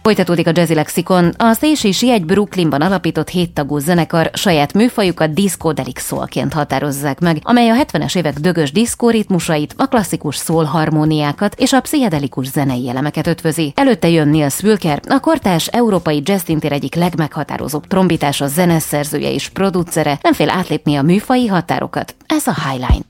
Folytatódik a Jazzy Lexikon. A Stacy egy Brooklynban alapított 7 tagú zenekar saját műfajukat discodelic soulként határozzák meg, amely a 70-es évek dögös diszkó ritmusait, a klasszikus soul harmóniákat és a pszichedelikus zenei elemeket ötvözi. Előtte jön Nils Wilker, a kortárs európai jazzszintér egyik legmeghatározóbb trombitása, zeneszerzője és producere, nem fél átlépni a műfaji határokat. Ez a Highline.